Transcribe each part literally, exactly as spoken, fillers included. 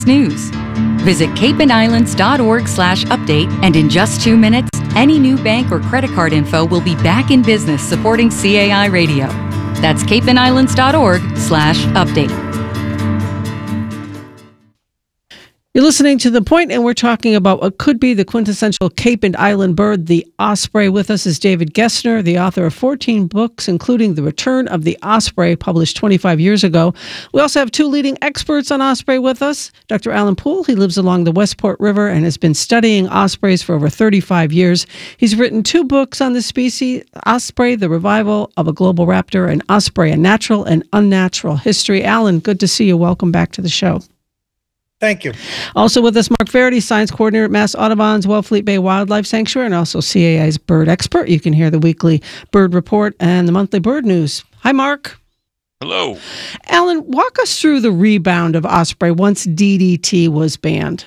news. Visit cape and islands dot org slash update, and in just two minutes, any new bank or credit card info will be back in business supporting C A I Radio. That's cape and islands dot org slash update. You're listening to The Point, and we're talking about what could be the quintessential Cape and Island bird, the osprey. With us is David Gessner, the author of fourteen books, including The Return of the Osprey, published twenty-five years ago. We also have two leading experts on osprey with us. Doctor Alan Poole, he lives along the Westport River and has been studying ospreys for over thirty-five years. He's written two books on the species, Osprey, The Revival of a Global Raptor, and Osprey, A Natural and Unnatural History. Alan, good to see you. Welcome back to the show. Thank you. Also with us, Mark Faraday, Science Coordinator at Mass Audubon's Wellfleet Bay Wildlife Sanctuary, and also C A I's bird expert. You can hear the weekly bird report and the monthly bird news. Hi, Mark. Hello. Alan, walk us through the rebound of osprey once D D T was banned.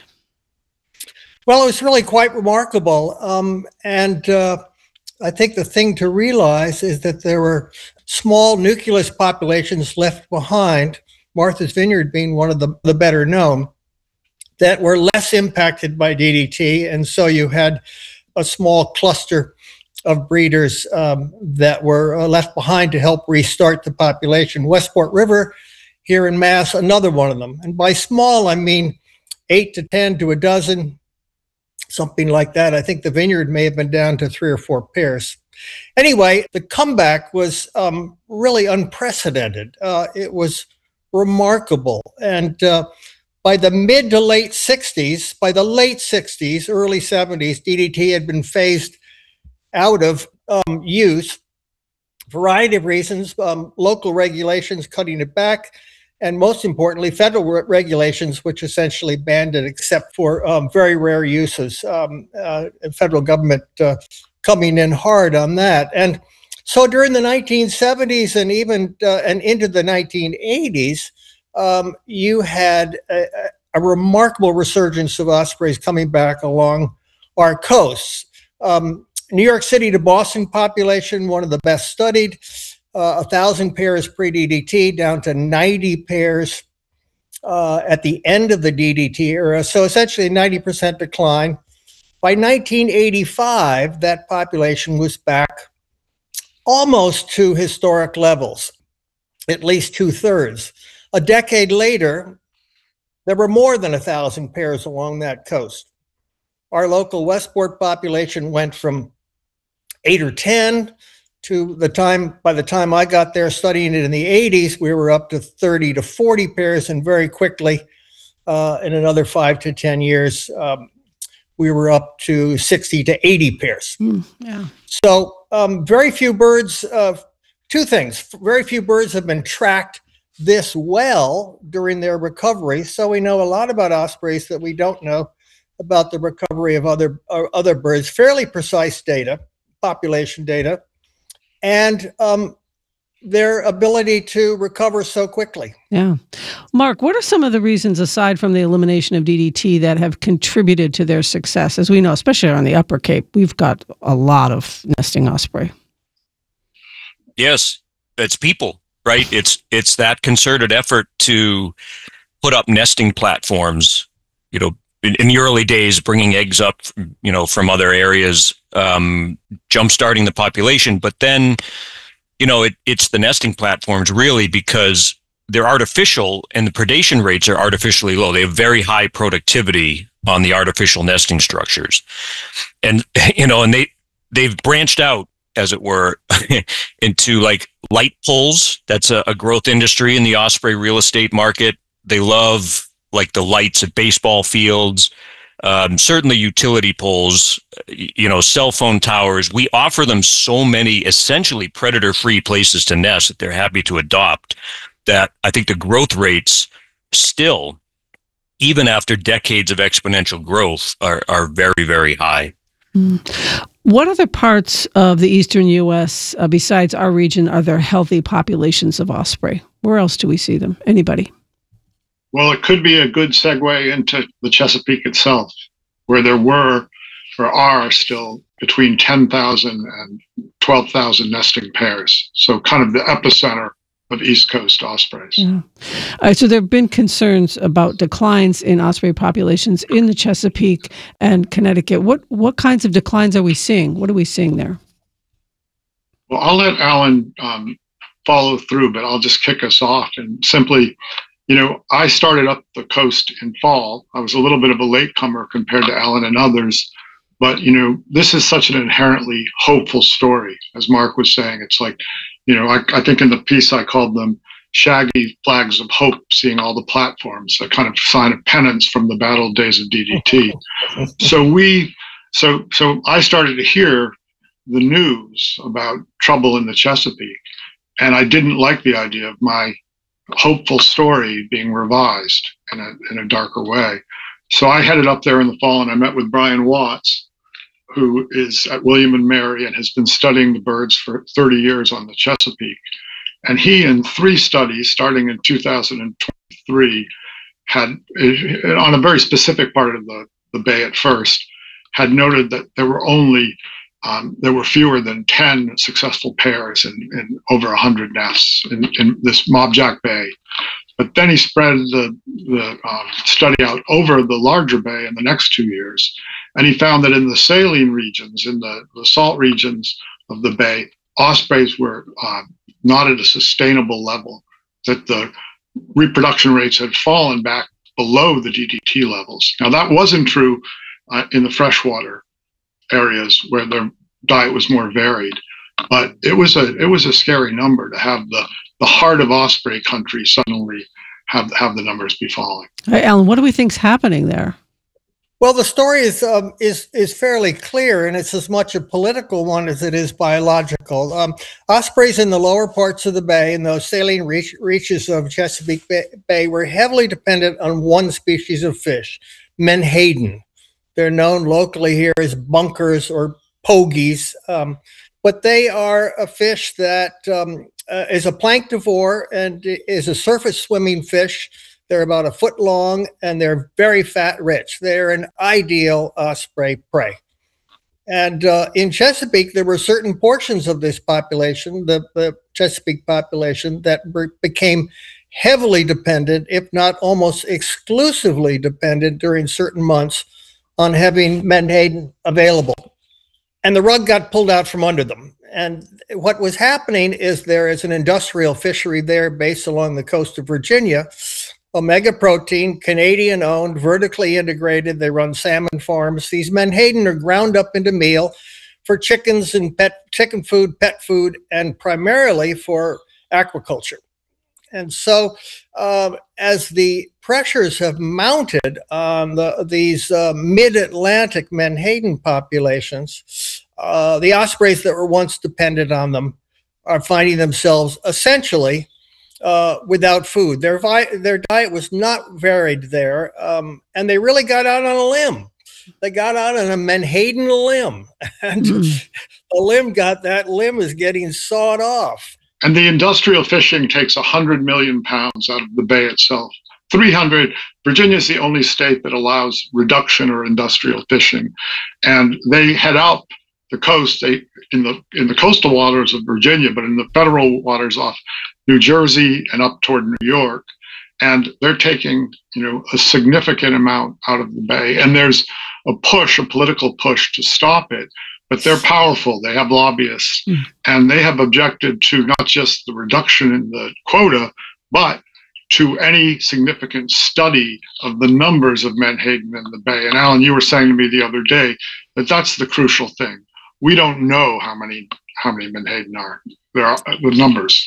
Well, it was really quite remarkable. Um, and uh, I think the thing to realize is that there were small nucleus populations left behind, Martha's Vineyard being one of the, the better known, that were less impacted by D D T. And so you had a small cluster of breeders um, that were uh, left behind to help restart the population. Westport River here in Mass, another one of them. And by small, I mean eight to ten to a dozen, something like that. I think the vineyard may have been down to three or four pairs. Anyway, the comeback was um, really unprecedented. Uh, it was remarkable. And uh, by the mid to late sixties, by the late sixties, early seventies, D D T had been phased out of um, use. Variety of reasons, um, local regulations cutting it back, and most importantly, federal re- regulations, which essentially banned it except for um, very rare uses. Um, uh, federal government uh, coming in hard on that. And so during the nineteen seventies and even uh, and into the nineteen eighties, um, you had a, a remarkable resurgence of ospreys coming back along our coasts. Um, New York City to Boston population, one of the best studied, uh, a thousand pairs pre-D D T down to ninety pairs uh, at the end of the D D T era. So essentially a ninety percent decline. By nineteen eighty-five, that population was back almost to historic levels, at least two thirds. A decade later, there were more than a thousand pairs along that coast. Our local Westport population went from eight or ten to the time, by the time I got there studying it in the eighties, we were up to thirty to forty pairs, and very quickly, uh, in another five to ten years, um, we were up to sixty to eighty pairs. Mm, yeah. So um, very few birds, uh, two things, very few birds have been tracked this well during their recovery. So we know a lot about ospreys that we don't know about the recovery of other uh, other birds. Fairly precise data, population data, and um, their ability to recover so quickly. Yeah. Mark, what are some of the reasons, aside from the elimination of D D T, that have contributed to their success? As we know, especially on the Upper Cape, we've got a lot of nesting osprey. Yes, it's people, right? It's it's that concerted effort to put up nesting platforms, you know, in, in the early days, bringing eggs up, you know, from other areas, um, jump-starting the population. But then, you know, it, it's the nesting platforms really because they're artificial and the predation rates are artificially low. They have very high productivity on the artificial nesting structures. And, you know, and they, they've branched out, as it were, into like light poles. That's a, a growth industry in the osprey real estate market. They love like the lights at baseball fields, um, certainly utility poles, you know, cell phone towers. We offer them so many essentially predator-free places to nest that they're happy to adopt, that I think the growth rates still, even after decades of exponential growth, are, are very, very high. Mm. What other parts of the eastern U S, uh, besides our region, are there healthy populations of osprey? Where else do we see them? Anybody? Well, it could be a good segue into the Chesapeake itself, where there were, or are still, between ten thousand and twelve thousand nesting pairs. So kind of the epicenter of East Coast ospreys. Yeah. All right, so there have been concerns about declines in osprey populations in the Chesapeake and Connecticut. What what kinds of declines are we seeing? What are we seeing there? Well, I'll let Alan um, follow through, but I'll just kick us off and simply, you know, I started up the coast in fall. I was a little bit of a latecomer compared to Alan and others, but, you know, this is such an inherently hopeful story. As Mark was saying, it's like, you know, I, I think in the piece I called them shaggy flags of hope, seeing all the platforms, a kind of sign of penance from the battle days of D D T. so we, so, so I started to hear the news about trouble in the Chesapeake, and I didn't like the idea of my hopeful story being revised in a in a darker way. So I headed up there in the fall, and I met with Brian Watts, who is at William and Mary and has been studying the birds for thirty years on the Chesapeake. And he, in three studies starting in two thousand twenty-three, had, on a very specific part of the, the bay at first, had noted that there were only Um, there were fewer than ten successful pairs in, in over one hundred nests in, in this Mobjack Bay. But then he spread the, the um, study out over the larger bay in the next two years. And he found that in the saline regions, in the, the salt regions of the bay, ospreys were uh, not at a sustainable level, that the reproduction rates had fallen back below the D D T levels. Now, that wasn't true uh, in the freshwater areas where their diet was more varied, but it was a it was a scary number to have the the heart of osprey country suddenly have have the numbers be falling. Hey, Alan, what do we think's happening there? Well, the story is um, is is fairly clear, and it's as much a political one as it is biological. Um, ospreys in the lower parts of the bay, in those saline reach, reaches of Chesapeake Bay, Bay, were heavily dependent on one species of fish, menhaden. They're known locally here as bunkers or pogies, um, but they are a fish that um, uh, is a planktivore and is a surface swimming fish. They're about a foot long and they're very fat rich. They're an ideal osprey prey. And uh, in Chesapeake, there were certain portions of this population, the, the Chesapeake population, that be- became heavily dependent, if not almost exclusively dependent during certain months on having menhaden available. And the rug got pulled out from under them. And what was happening is there is an industrial fishery there based along the coast of Virginia, Omega Protein, Canadian owned, vertically integrated. They run salmon farms. These menhaden are ground up into meal for chickens and pet chicken food, pet food, and primarily for aquaculture. And so uh, as the pressures have mounted on the, these uh, mid-Atlantic menhaden populations, uh, the ospreys that were once dependent on them are finding themselves essentially uh, without food. Their, vi- their diet was not varied there, um, and they really got out on a limb. They got out on a menhaden limb, and mm. the limb got that limb is getting sawed off. And the industrial fishing takes one hundred million pounds out of the bay itself. three hundred, Virginia is the only state that allows reduction or industrial fishing. And they head out the coast they, in the in the coastal waters of Virginia, but in the federal waters off New Jersey and up toward New York. And they're taking, you know, a significant amount out of the bay. And there's a push, a political push to stop it. But they're powerful. They have lobbyists, mm. and they have objected to not just the reduction in the quota, but to any significant study of the numbers of menhaden in the bay. And Alan, you were saying to me the other day that that's the crucial thing. We don't know how many how many menhaden are there are the numbers.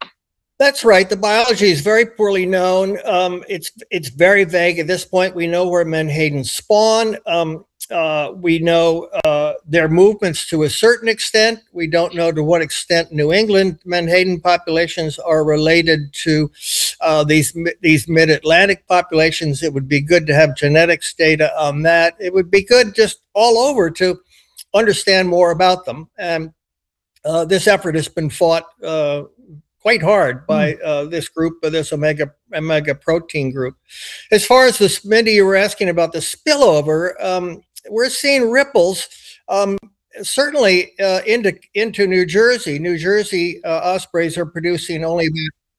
That's right. The biology is very poorly known. Um, it's it's very vague at this point. We know where menhaden spawn. Um, Uh, we know uh, their movements to a certain extent. We don't know to what extent New England menhaden populations are related to uh, these these mid-Atlantic populations. It would be good to have genetics data on that. It would be good just all over to understand more about them. And uh, this effort has been fought uh, quite hard by uh, this group, uh, this omega omega protein group. As far as this, Mindy, you were asking about the spillover. Um, We're seeing ripples, um, certainly uh, into into New Jersey. New Jersey uh, ospreys are producing only about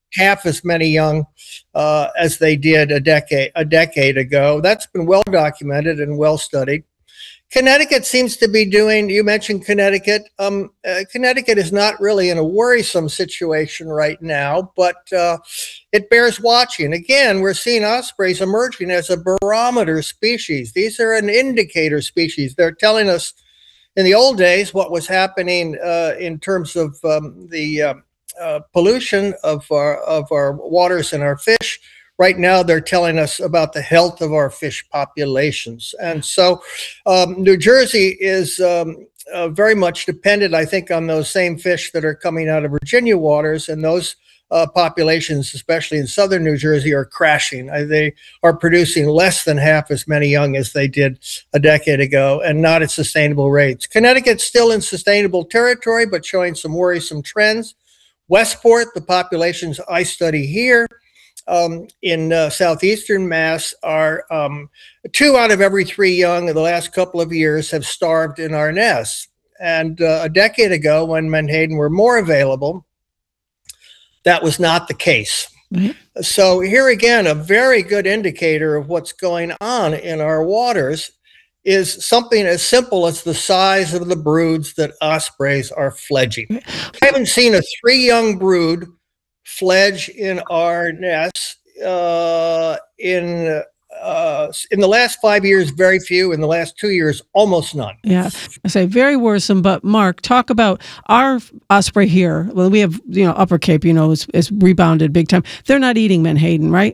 half as many young uh, as they did a decade a decade ago. That's been well documented and well studied. Connecticut seems to be doing, you mentioned Connecticut. Um, uh, Connecticut is not really in a worrisome situation right now, but uh, it bears watching. Again, we're seeing ospreys emerging as a barometer species. These are an indicator species. They're telling us in the old days what was happening uh, in terms of um, the uh, uh, pollution of our, of our waters and our fish. Right now, they're telling us about the health of our fish populations. And so um, New Jersey is um, uh, very much dependent, I think, on those same fish that are coming out of Virginia waters. And those uh, populations, especially in southern New Jersey, are crashing. Uh, they are producing less than half as many young as they did a decade ago, and not at sustainable rates. Connecticut's still in sustainable territory, but showing some worrisome trends. Westport, the populations I study here, Um, in uh, southeastern Mass, are um, two out of every three young in the last couple of years have starved in our nests. And uh, a decade ago, when menhaden were more available, that was not the case. Mm-hmm. So here again, a very good indicator of what's going on in our waters is something as simple as the size of the broods that ospreys are fledging. I haven't seen a three young brood fledge in our nests uh, in uh, in the last five years, very few. In the last two years, almost none. Yeah, I say very worrisome. But Mark, talk about our osprey here. Well, we have, you know, Upper Cape, you know, is, is rebounded big time. They're not eating menhaden, right?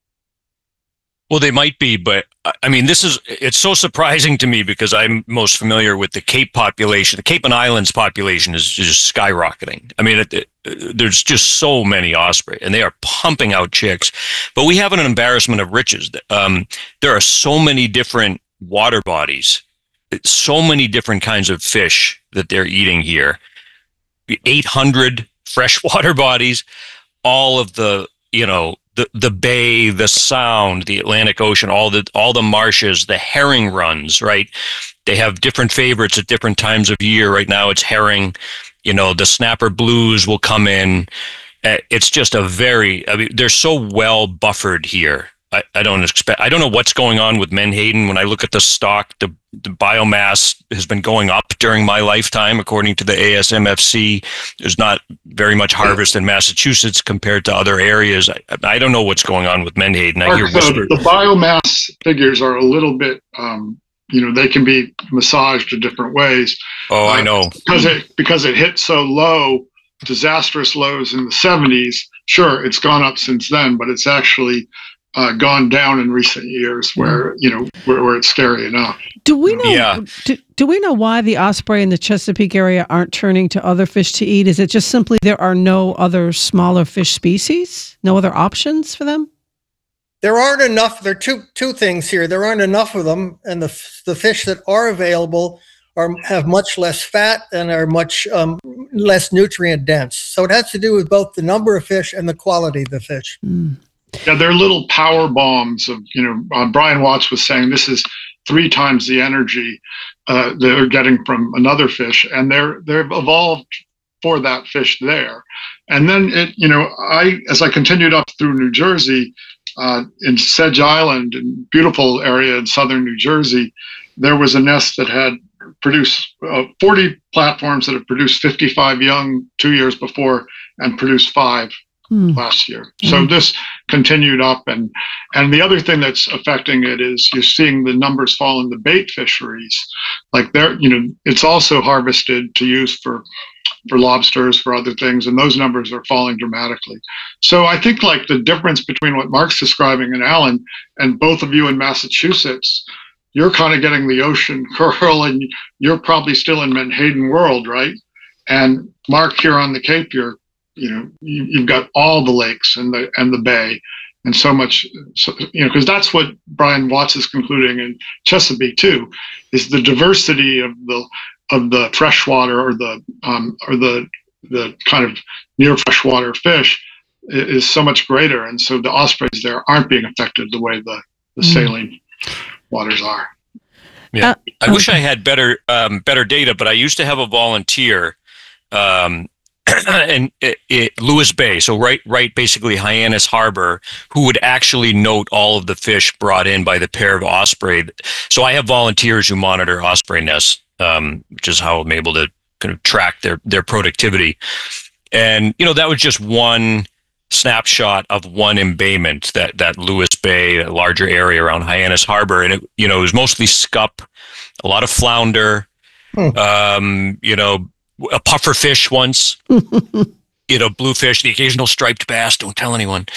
Well, they might be, but I mean, this is, it's so surprising to me because I'm most familiar with the Cape population. The Cape and Islands population is just skyrocketing. I mean, it, it, there's just so many osprey and they are pumping out chicks, but we have an embarrassment of riches. Um, there are so many different water bodies, so many different kinds of fish that they're eating here. eight hundred freshwater bodies, all of the, you know, The the bay, the sound, the Atlantic Ocean, all the all the marshes, the herring runs, right? They have different favorites at different times of year. Right now it's herring, you know, the snapper blues will come in. It's just a very, I mean, they're so well buffered here. I, I don't expect, I don't know what's going on with menhaden. When I look at the stock, the, the biomass has been going up during my lifetime, according to the A S M F C. There's not very much harvest in Massachusetts compared to other areas. I, I don't know what's going on with menhaden. I hear whispers. The biomass figures are a little bit, um, you know, they can be massaged in different ways. Oh, uh, I know. Because it, because it hit so low, disastrous lows in the seventies. Sure, it's gone up since then, but it's actually Uh, gone down in recent years where, you know, where, where it's scary enough. Do we know, yeah. do, do we know why the osprey in the Chesapeake area aren't turning to other fish to eat? Is it just simply there are no other smaller fish species? No other options for them? There aren't enough. There are two, two things here. There aren't enough of them, and the, the fish that are available are have much less fat and are much um, less nutrient dense. So it has to do with both the number of fish and the quality of the fish. Mm. Yeah, they're little power bombs of, you know, uh, Brian Watts was saying this is three times the energy uh, they're getting from another fish, and they're they've evolved for that fish there. And then it, you know, I as I continued up through New Jersey, uh, in Sedge Island, a beautiful area in southern New Jersey, there was a nest that had produced uh, forty platforms that have produced fifty-five young two years before and produced five Mm. last year. So mm. this continued up, and and the other thing that's affecting it is you're seeing the numbers fall in the bait fisheries. Like they're, you know, it's also harvested to use for for lobsters, for other things, and those numbers are falling dramatically. So I think like the difference between what Mark's describing and Alan, and both of you in Massachusetts, you're kind of getting the ocean curl, and you're probably still in menhaden world, right? And Mark here on the Cape, you're you know, you, you've got all the lakes and the and the bay, and so much, so, you know, because that's what Brian Watts is concluding in Chesapeake too, is the diversity of the of the freshwater or the um, or the the kind of near freshwater fish is, is so much greater, and so the ospreys there aren't being affected the way the the saline waters are. Yeah, uh, I wish I had better um, better data, but I used to have a volunteer. Um, and it, it, Lewis Bay, so right, right, basically Hyannis Harbor, who would actually note all of the fish brought in by the pair of osprey. So I have volunteers who monitor osprey nests, um, which is how I'm able to kind of track their their productivity. And you know, that was just one snapshot of one embayment, that that Lewis Bay, a larger area around Hyannis Harbor, and it, you know, it was mostly scup, a lot of flounder, hmm. um, you know. A puffer fish once, you know, bluefish, the occasional striped bass. Don't tell anyone.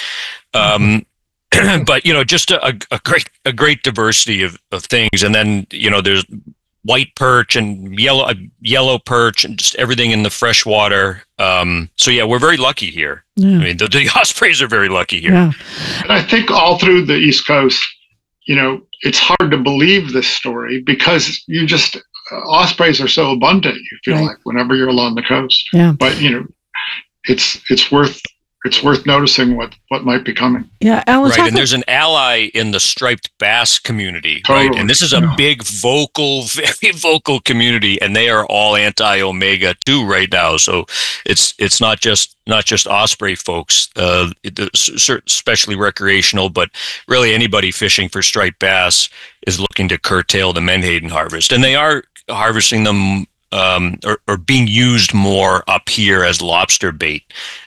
Um, but you know, just a, a great a great diversity of, of things. And then you know, there's white perch and yellow uh, yellow perch and just everything in the freshwater. Um, so yeah, we're very lucky here. Yeah. I mean, the, the ospreys are very lucky here. Yeah. And I think all through the East Coast, you know, it's hard to believe this story because you just. Uh, ospreys are so abundant, you feel right. like whenever you're along the coast. Yeah. But you know, it's it's worth it's worth noticing what what might be coming. Yeah, Alan. Right, and there's an ally in the striped bass community, totally. right? And this is a yeah. big vocal, very vocal community, and they are all anti-omega too right now. So it's it's not just not just osprey folks, uh, especially recreational, but really anybody fishing for striped bass is looking to curtail the menhaden harvest, and they are harvesting them um, or, or being used more up here as lobster bait.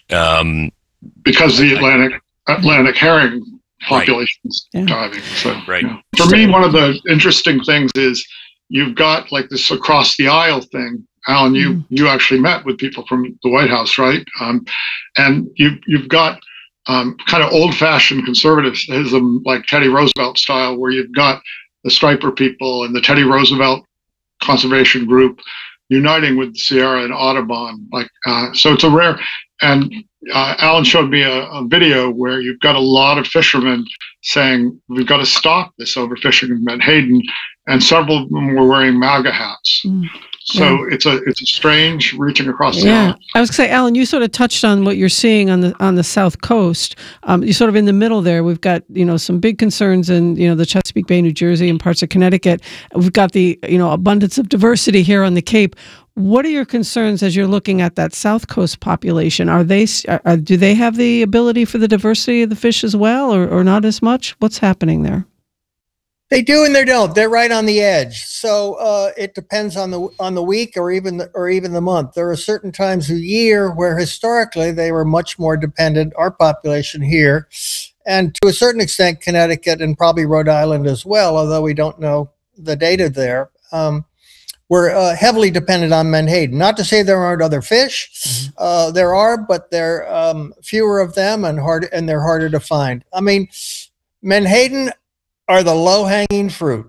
Um, because the Atlantic Atlantic herring population is right. diving. So, right. Yeah. For me, one of the interesting things is you've got like this across the aisle thing. Alan, you mm. you actually met with people from the White House, right? Um, and you you've got um, kind of old-fashioned conservatism, like Teddy Roosevelt style, where you've got the Striper people and the Teddy Roosevelt Conservation Group uniting with Sierra and Audubon. Like, uh, so it's a rare. And uh, Alan showed me a, a video where you've got a lot of fishermen saying we've got to stop this overfishing in Menhaden, and several of them were wearing MAGA hats. Mm. So yeah. it's a it's a strange reaching across the yeah. aisle. I was going to say, Alan, you sort of touched on what you're seeing on the on the South Coast. Um, you're sort of in the middle there. We've got you know some big concerns in you know the Chesapeake Bay, New Jersey, and parts of Connecticut. We've got the you know abundance of diversity here on the Cape. What are your concerns as you're looking at that South Coast population? Are they are, do they have the ability for the diversity of the fish as well, or, or not as much? What's happening there? They do and they don't. They're right on the edge. So uh, it depends on the on the week or even the, or even the month. There are certain times of year where historically they were much more dependent. Our population here, and to a certain extent, Connecticut and probably Rhode Island as well, although we don't know the data there. Um, we're uh, heavily dependent on menhaden. Not to say there aren't other fish. Mm-hmm. Uh, there are, but there are um, fewer of them and hard and they're harder to find. I mean, menhaden are the low-hanging fruit.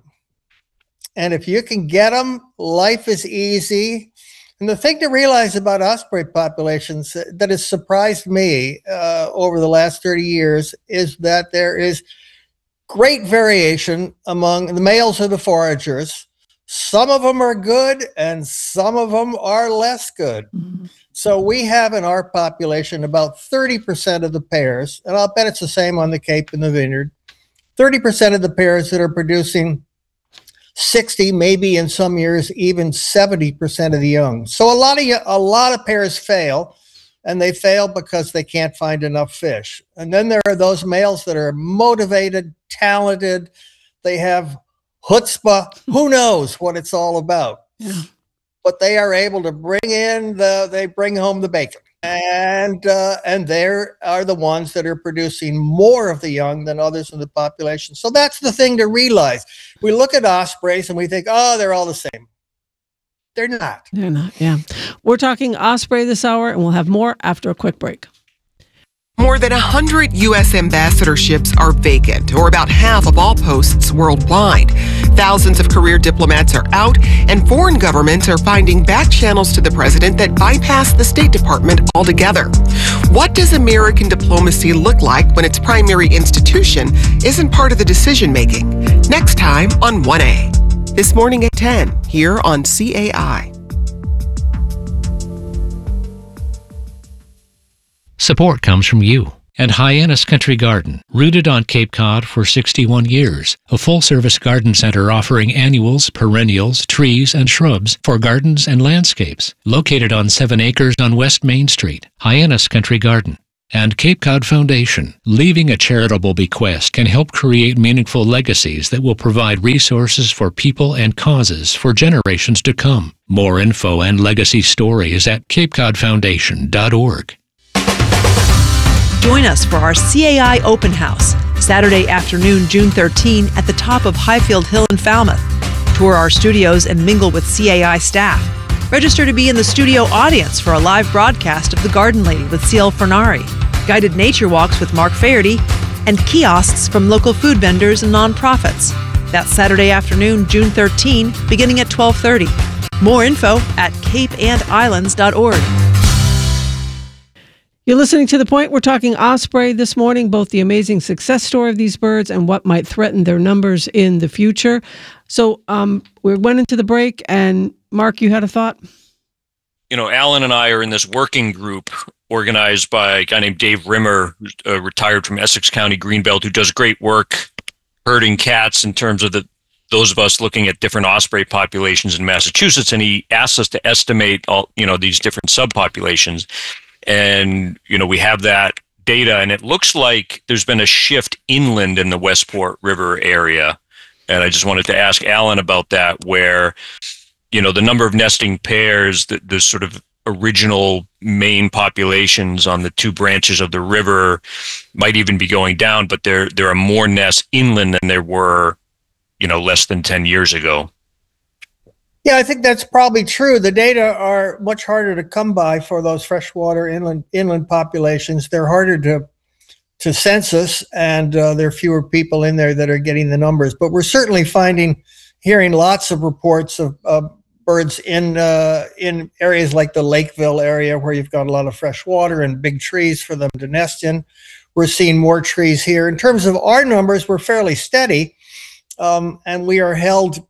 And if you can get them, life is easy. And the thing to realize about osprey populations that has surprised me uh, over the last thirty years is that there is great variation among the males of the foragers. Some of them are good and some of them are less good. Mm-hmm. So we have in our population about thirty percent of the pairs, and I'll bet it's the same on the Cape and the Vineyard, thirty percent of the pairs that are producing sixty, maybe in some years, even seventy percent of the young. So a lot of a lot of pairs fail, and they fail because they can't find enough fish. And then there are those males that are motivated, talented, they have chutzpah, who knows what it's all about. Yeah. But they are able to bring in the, they bring home the bacon. And uh, and they are the ones that are producing more of the young than others in the population. So that's the thing to realize. We look at ospreys and we think, oh, they're all the same. They're not. They're not, yeah. We're talking osprey this hour, and we'll have more after a quick break. More than one hundred U S ambassadorships are vacant, or about half of all posts worldwide. Thousands of career diplomats are out, and foreign governments are finding back channels to the president that bypass the State Department altogether. What does American diplomacy look like when its primary institution isn't part of the decision-making? Next time on one A. This morning at ten, here on C A I. Support comes from you. And Hyannis Country Garden, rooted on Cape Cod for sixty-one years, a full-service garden center offering annuals, perennials, trees, and shrubs for gardens and landscapes, located on seven acres on West Main Street. Hyannis Country Garden. And Cape Cod Foundation, leaving a charitable bequest can help create meaningful legacies that will provide resources for people and causes for generations to come. More info and legacy stories at cape cod foundation dot org. Join us for our C A I Open House, Saturday afternoon, June thirteenth, at the top of Highfield Hill in Falmouth. Tour our studios and mingle with C A I staff. Register to be in the studio audience for a live broadcast of The Garden Lady with C L Fernari, guided nature walks with Mark Faherty, and kiosks from local food vendors and nonprofits. That's Saturday afternoon, June thirteenth, beginning at twelve thirty. More info at cape and islands dot org. You're listening to The Point. We're talking osprey this morning, both the amazing success story of these birds and what might threaten their numbers in the future. So um, we went into the break, and Mark, you had a thought? You know, Alan and I are in this working group organized by a guy named Dave Rimmer, who's uh, retired from Essex County Greenbelt, who does great work herding cats in terms of the those of us looking at different osprey populations in Massachusetts. And he asked us to estimate all, you know, these different subpopulations. And, you know, we have that data, and it looks like there's been a shift inland in the Westport River area. And I just wanted to ask Alan about that, where, you know, the number of nesting pairs, the, the sort of original main populations on the two branches of the river might even be going down, but there there are more nests inland than there were, you know, less than ten years ago. Yeah, I think that's probably true. The data are much harder to come by for those freshwater inland inland populations. They're harder to to census, and uh, there are fewer people in there that are getting the numbers. But we're certainly finding, hearing lots of reports of uh, birds in uh, in areas like the Lakeville area, where you've got a lot of fresh water and big trees for them to nest in. We're seeing more trees here. In terms of our numbers, we're fairly steady, um, and we are held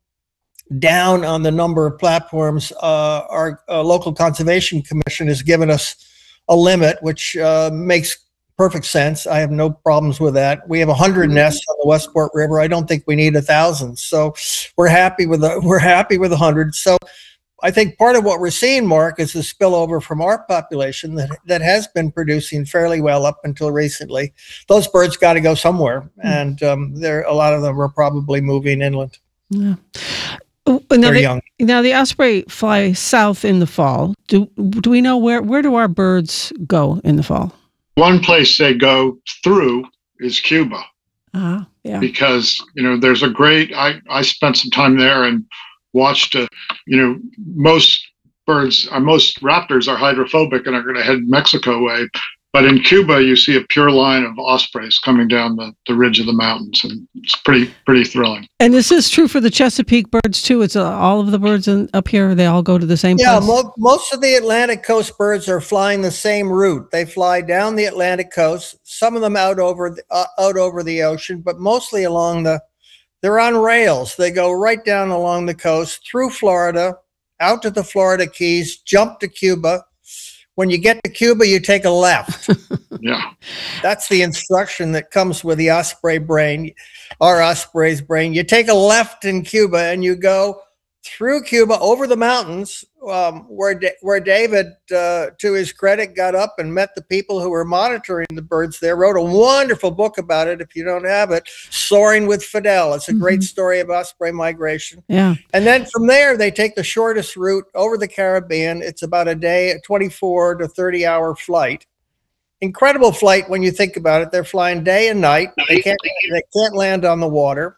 down on the number of platforms. Uh, our uh, local conservation commission has given us a limit, which uh, makes perfect sense. I have no problems with that. We have a hundred nests on the Westport River. I don't think we need a thousand. So we're happy with the, we're happy with a hundred. So I think part of what we're seeing, Mark, is the spillover from our population that that has been producing fairly well up until recently. Those birds got to go somewhere, and um, there a lot of them are probably moving inland. Yeah. Now They're the, young. Now the osprey fly south in the fall. Do do we know where where do our birds go in the fall? One place they go through is Cuba. Ah, yeah. Because, you know, there's a great, I, I spent some time there and watched, uh, you know, most birds, uh, most raptors are hydrophobic and are going to head Mexico way. But in Cuba, you see a pure line of ospreys coming down the, the ridge of the mountains, and it's pretty pretty thrilling. And this is true for the Chesapeake birds too. It's uh, all of the birds in, up here. They all go to the same Yeah, place. mo- most of the Atlantic coast birds are flying the same route. They fly down the Atlantic coast. Some of them out over the, uh, out over the ocean, but mostly along the. They're on rails. They go right down along the coast through Florida, out to the Florida Keys, jump to Cuba. When you get to Cuba, you take a left. Yeah. That's the instruction that comes with the osprey brain, our osprey's brain. You take a left in Cuba and you go through Cuba over the mountains, um, where Da- where David, uh, to his credit, got up and met the people who were monitoring the birds there. Wrote a wonderful book about it. If you don't have it, Soaring with Fidel. It's a great Mhm. story of osprey migration. Yeah. And then from there, they take the shortest route over the Caribbean. It's about a day, a twenty-four to thirty hour flight. Incredible flight when you think about it. They're flying day and night. They can't, they can't land on the water.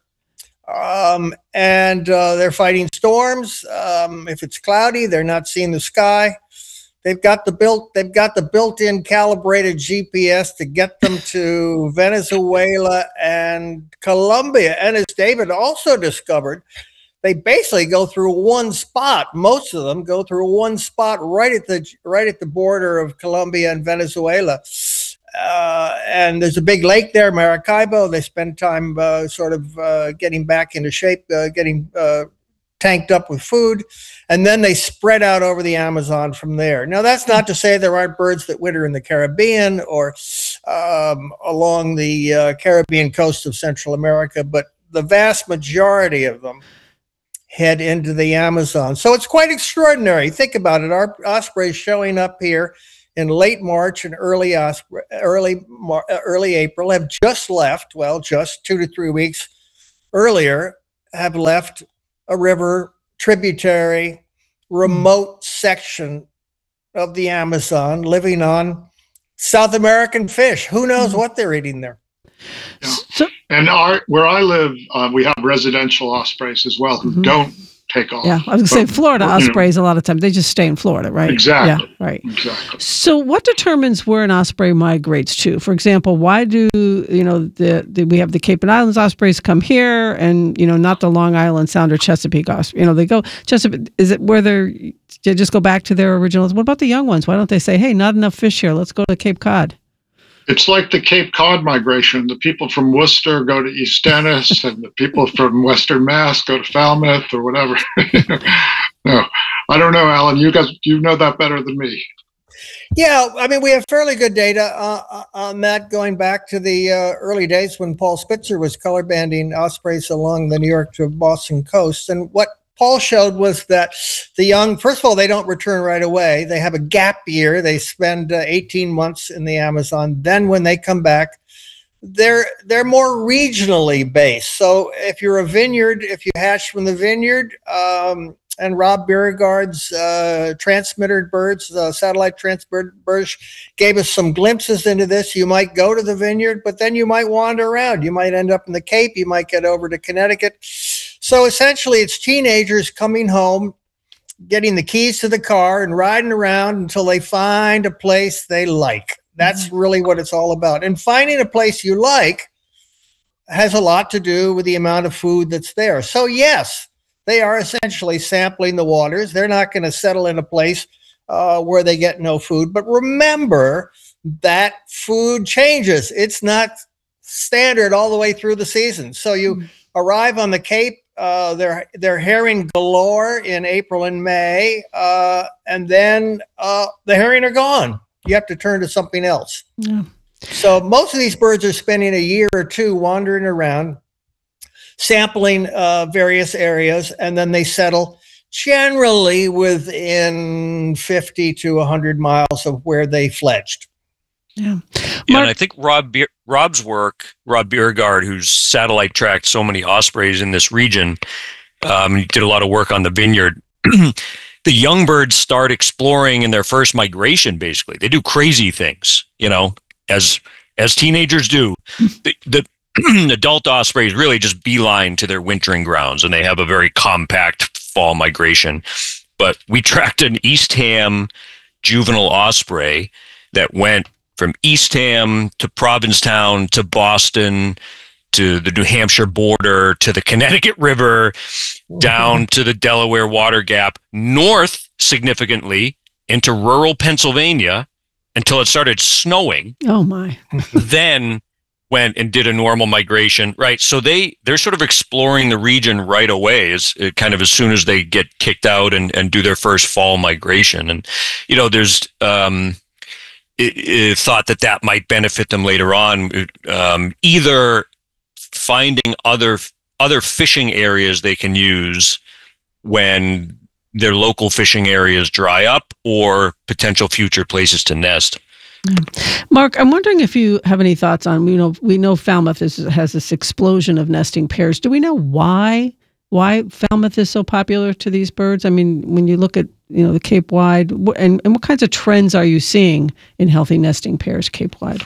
Um, and uh, they're fighting storms. Um, if it's cloudy, they're not seeing the sky. They've got the built. They've got the built-in calibrated G P S to get them to Venezuela and Colombia. And as David also discovered, they basically go through one spot. Most of them go through one spot right at the right at the border of Colombia and Venezuela. Uh, and there's a big lake there, Maracaibo. They spend time uh, sort of uh, getting back into shape, uh, getting uh, tanked up with food, and then they spread out over the Amazon from there. Now, that's not to say there aren't birds that winter in the Caribbean or um, along the uh, Caribbean coast of Central America, but the vast majority of them head into the Amazon. So it's quite extraordinary. Think about it. Our ospreys showing up here in late March and early osprey, early early April have just left, well, just two to three weeks earlier, have left a river tributary, remote section of the Amazon, living on South American fish. Who knows mm-hmm. what they're eating there? Yeah. So, and our where I live, uh, we have residential ospreys as well who mm-hmm. don't take off. Yeah, I was going to say Florida ospreys, you know, a lot of times they just stay in Florida, right? Exactly. Yeah, right. Exactly. So, what determines where an osprey migrates to? For example, why do you know the, the we have the Cape and Islands ospreys come here, and you know not the Long Island Sound or Chesapeake osprey? You know they go Chesapeake. Is it where they're they just go back to their originals? What about the young ones? Why don't they say, hey, not enough fish here, let's go to Cape Cod? It's like the Cape Cod migration. The people from Worcester go to East Dennis, and the people from Western Mass go to Falmouth or whatever. No, I don't know, Alan. You guys, you know that better than me. Yeah, I mean, we have fairly good data uh, on that going back to the uh, early days when Paul Spitzer was color banding ospreys along the New York to Boston coast. And what Paul showed was that the young, first of all, they don't return right away. They have a gap year. They spend uh, eighteen months in the Amazon. Then when they come back, they're they're more regionally based. So if you're a vineyard, if you hatch from the vineyard, um, and Rob Beauregard's uh, transmitted birds, uh, satellite transmitted birds, gave us some glimpses into this. You might go to the vineyard, but then you might wander around. You might end up in the Cape. You might get over to Connecticut. So essentially, it's teenagers coming home, getting the keys to the car and riding around until they find a place they like. That's really what it's all about. And finding a place you like has a lot to do with the amount of food that's there. So yes, they are essentially sampling the waters. They're not going to settle in a place uh, where they get no food. But remember that food changes. It's not standard all the way through the season. So you mm-hmm. arrive on the Cape. Uh, they're they're herring galore in April and May, uh, and then uh, the herring are gone. You have to turn to something else. Yeah. So most of these birds are spending a year or two wandering around, sampling uh, various areas, and then they settle generally within fifty to one hundred miles of where they fledged. Yeah. Yeah, and I think Rob Be- Rob's work, Rob Beauregard, who's satellite tracked so many ospreys in this region, um, he did a lot of work on the vineyard. The young birds start exploring in their first migration. Basically, they do crazy things, you know, as as teenagers do. the, the adult ospreys really just beeline to their wintering grounds, and they have a very compact fall migration. But we tracked an Eastham juvenile osprey that went from Eastham to Provincetown to Boston to the New Hampshire border to the Connecticut River, down to the Delaware Water Gap, north significantly into rural Pennsylvania until it started snowing. Oh my. Then went and did a normal migration, right? So they, they're sort of exploring the region right away, as kind of as soon as they get kicked out and, and do their first fall migration. And, you know, there's, um, It, it thought that that might benefit them later on, um, either finding other other fishing areas they can use when their local fishing areas dry up, or potential future places to nest. Mark, I'm wondering if you have any thoughts on, you know, we know Falmouth is, has this explosion of nesting pairs. Do we know why why Falmouth is so popular to these birds? I mean, when you look at, you know, the Cape Wide, and, and what kinds of trends are you seeing in healthy nesting pairs Cape Wide?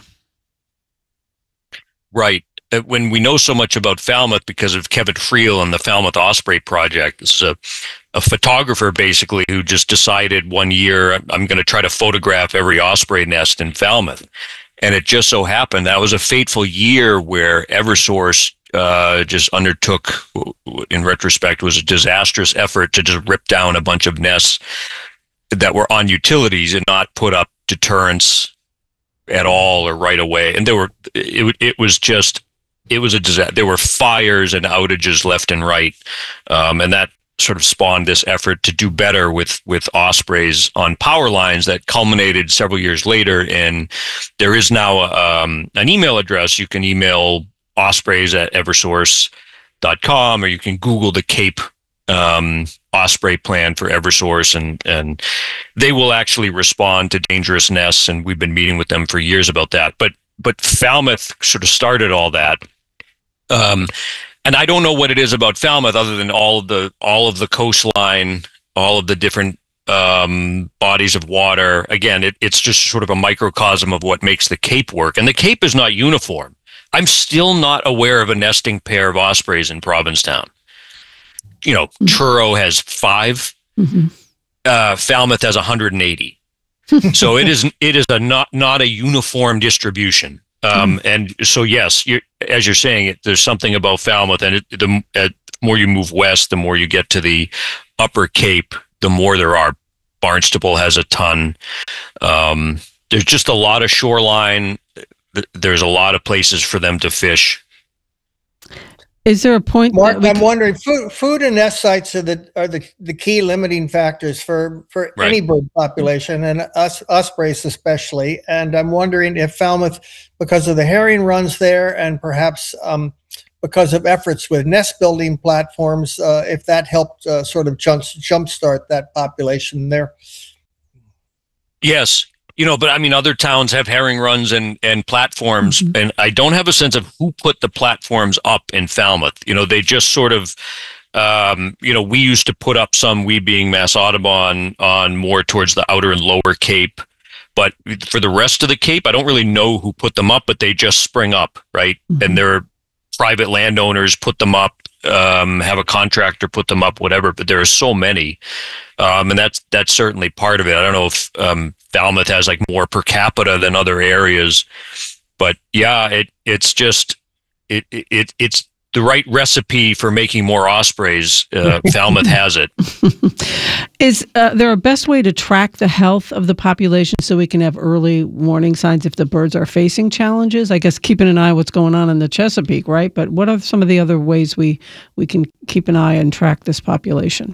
Right. When we know so much about Falmouth because of Kevin Friel and the Falmouth Osprey Project, this is a, a photographer basically who just decided one year, I'm going to try to photograph every osprey nest in Falmouth. And it just so happened that was a fateful year where Eversource uh, just undertook, in retrospect, was a disastrous effort to just rip down a bunch of nests that were on utilities and not put up deterrents at all or right away. And there were, it, it was just, it was a disaster. There were fires and outages left and right. Um, and that sort of spawned this effort to do better with with ospreys on power lines that culminated several years later. And there is now um, an email address. You can email ospreys at eversource dot com, or you can Google the Cape um, Osprey plan for Eversource, and and they will actually respond to dangerous nests. And we've been meeting with them for years about that. But but Falmouth sort of started all that. Um, and I don't know what it is about Falmouth other than all of the all of the coastline, all of the different um, bodies of water. Again, it, it's just sort of a microcosm of what makes the Cape work. And the Cape is not uniform. I'm still not aware of a nesting pair of ospreys in Provincetown. You know, mm-hmm. Truro has five. Mm-hmm. Uh, Falmouth has one hundred eighty. So it is it is a not not a uniform distribution. Um, mm-hmm. And so yes, you're, as you're saying, it, there's something about Falmouth, and it, the, the more you move west, the more you get to the Upper Cape, the more there are. Barnstable has a ton. Um, there's just a lot of shoreline. There's a lot of places for them to fish. Is there a point? Mark, I'm can... wondering, food, food and nest sites are the are the, the key limiting factors for, for right. any bird population, and us ospreys especially. And I'm wondering if Falmouth, because of the herring runs there, and perhaps um, because of efforts with nest building platforms, uh, if that helped uh, sort of jump jumpstart that population there. Yes. You know, but I mean, other towns have herring runs and, and platforms, mm-hmm. and I don't have a sense of who put the platforms up in Falmouth. You know, they just sort of, um, you know, we used to put up some, we being Mass Audubon, on more towards the outer and lower Cape. But for the rest of the Cape, I don't really know who put them up, but they just spring up, right? Mm-hmm. And they're private landowners put them up, um, have a contractor put them up, whatever. But there are so many. Um, and that's that's certainly part of it. I don't know if um, Falmouth has like more per capita than other areas, but yeah, it it's just it it it's the right recipe for making more ospreys. Uh, Falmouth has it. Is uh, there a best way to track the health of the population so we can have early warning signs if the birds are facing challenges? I guess keeping an eye on what's going on in the Chesapeake, right? But what are some of the other ways we we can keep an eye and track this population?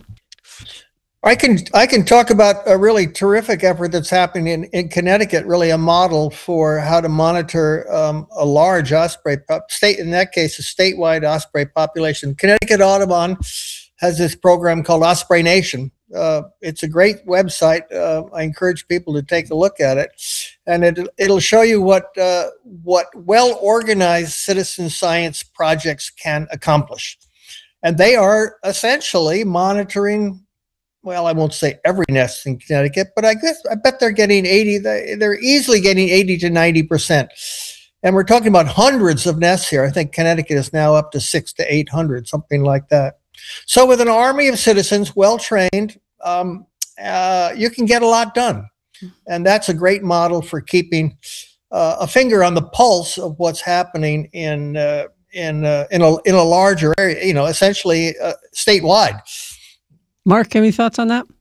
I can I can talk about a really terrific effort that's happening in, in Connecticut, really a model for how to monitor um, a large osprey pop, state, in that case, a statewide osprey population. Connecticut Audubon has this program called Osprey Nation. Uh, it's a great website. Uh, I encourage people to take a look at it, and it it'll show you what uh, what well-organized citizen science projects can accomplish, and they are essentially monitoring. Well, I won't say every nest in Connecticut, but I guess I bet they're getting eighty. They're easily getting eighty to ninety percent. And we're talking about hundreds of nests here. I think Connecticut is now up to six to eight hundred, something like that. So with an army of citizens, well trained, um, uh, you can get a lot done, and that's a great model for keeping uh, a finger on the pulse of what's happening in uh, in uh, in a in a larger area. You know, essentially uh, statewide. Mark, any thoughts on that?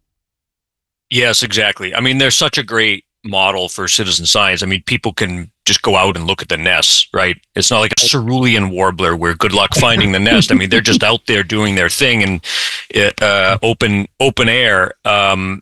Yes, exactly. I mean, there's such a great model for citizen science. I mean, people can just go out and look at the nests, right? It's not like a cerulean warbler where good luck finding the nest. I mean, they're just out there doing their thing in uh, open open air. Um,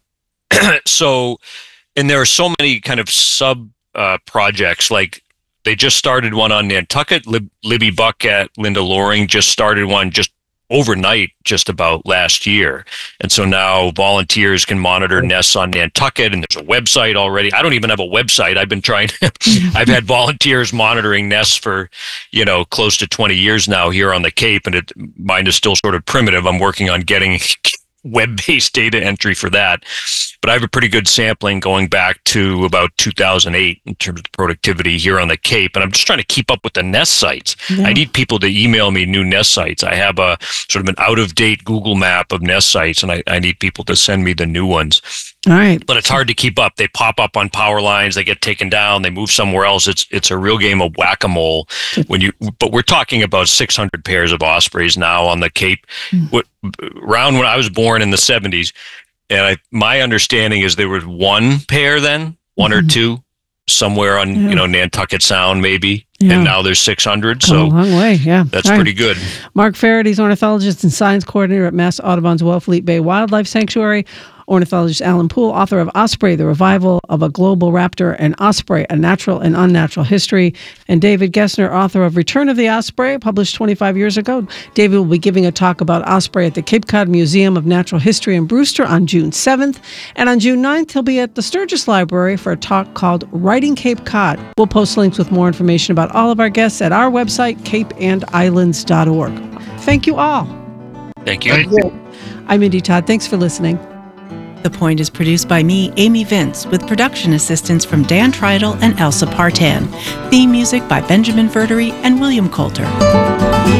so, and there are so many kind of sub uh, projects. Like they just started one on Nantucket. Lib- Libby Buck at Linda Loring just started one just overnight just about last year. And so now volunteers can monitor nests on Nantucket, and there's a website already. I don't even have a website. I've been trying I've had volunteers monitoring nests for, you know, close to twenty years now here on the Cape, and it, mine is still sort of primitive. I'm working on getting web-based data entry for that. But I have a pretty good sampling going back to about two thousand eight in terms of productivity here on the Cape. And I'm just trying to keep up with the nest sites. Yeah. I need people to email me new nest sites. I have a sort of an out-of-date Google map of nest sites, and I, I need people to send me the new ones. All right. But it's hard to keep up. They pop up on power lines, they get taken down, they move somewhere else. It's it's a real game of whack-a-mole. When you, but we're talking about six hundred pairs of ospreys now on the Cape. Mm. Around when I was born in the seventies, and I, my understanding is there was one pair then, one mm-hmm. or two. somewhere on, Yeah. you know, Nantucket Sound maybe. Yeah. And now there's six hundred. Come a So long way, yeah. that's All right. pretty good. Mark Farady's ornithologist and science coordinator at Mass Audubon's Wellfleet Bay Wildlife Sanctuary. Ornithologist Alan Poole, author of Osprey, The Revival of a Global Raptor, and Osprey, A Natural and Unnatural History. And David Gessner, author of Return of the Osprey, published twenty-five years ago. David will be giving a talk about Osprey at the Cape Cod Museum of Natural History in Brewster on June seventh. And on June ninth, he'll be at the Sturgis Library for a talk called Writing Cape Cod. We'll post links with more information about all of our guests at our website, cape and islands dot org. Thank you all. Thank you. Thank you. I'm Mindy Todd. Thanks for listening. The Point is produced by me, Amy Vince, with production assistance from Dan Treidel and Elsa Partan. Theme music by Benjamin Verdery and William Coulter.